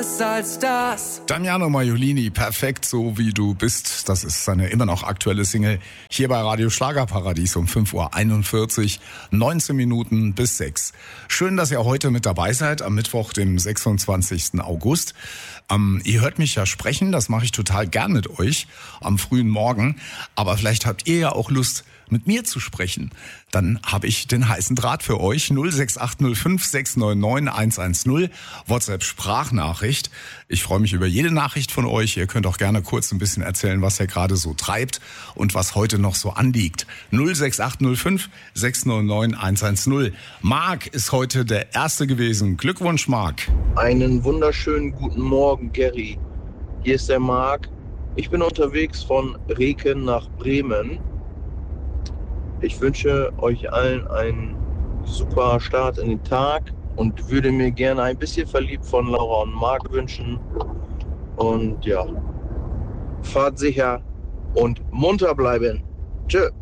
Besseres als das. Damiano Maiolini, perfekt so wie du bist. Das ist seine immer noch aktuelle Single hier bei Radio Schlagerparadies um 5:41 Uhr, 19 Minuten bis 6. Schön, dass ihr heute mit dabei seid am Mittwoch, dem 26. August. Ihr hört mich ja sprechen, das mache ich total gern mit euch am frühen Morgen. Aber vielleicht habt ihr ja auch Lust, mit mir zu sprechen. Dann habe ich den heißen Draht für euch. 06805 699 110. WhatsApp-Sprachnachricht. Ich freue mich über jede Nachricht von euch. Ihr könnt auch gerne kurz ein bisschen erzählen, was ihr gerade so treibt und was heute noch so anliegt. 06805 699 110. Marc ist heute der Erste gewesen. Glückwunsch, Marc. Einen wunderschönen guten Morgen, Gary. Hier ist der Marc. Ich bin unterwegs von Reken nach Bremen. Ich wünsche euch allen einen super Start in den Tag und würde mir gerne ein bisschen verliebt von Laura und Marc wünschen. Und ja, fahrt sicher und munter bleiben. Tschö.